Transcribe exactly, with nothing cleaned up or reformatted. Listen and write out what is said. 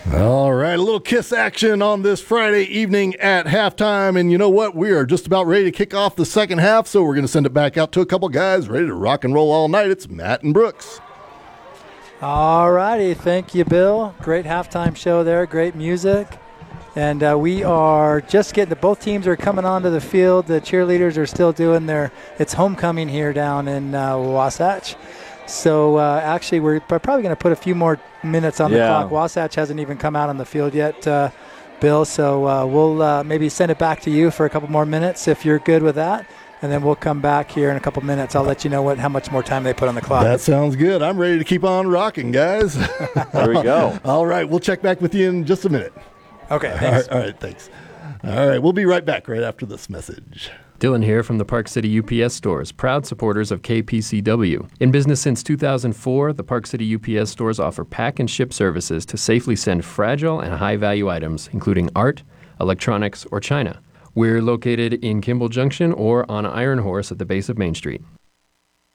All right, a little Kiss action on this Friday evening at halftime. And you know what? We are just about ready to kick off the second half, so we're going to send it back out to a couple guys ready to rock and roll all night. It's Matt and Brooks. All righty. Thank you, Bill. Great halftime show there. Great music. And uh, we are just getting, the, both teams are coming onto the field. The cheerleaders are still doing their, it's homecoming here down in uh, Wasatch. So uh, actually, we're probably going to put a few more minutes on the yeah. clock. Wasatch hasn't even come out on the field yet, uh, Bill. So uh, we'll uh, maybe send it back to you for a couple more minutes if you're good with that. And then we'll come back here in a couple minutes. I'll let you know what how much more time they put on the clock. That sounds good. I'm ready to keep on rocking, guys. There we go. All right, we'll check back with you in just a minute. Okay, thanks. All right, all right, thanks. All right, we'll be right back right after this message. Dylan here from the Park City U P S stores, proud supporters of K P C W. In business since two thousand four, the Park City U P S stores offer pack and ship services to safely send fragile and high-value items, including art, electronics, or china. We're located in Kimball Junction or on Iron Horse at the base of Main Street.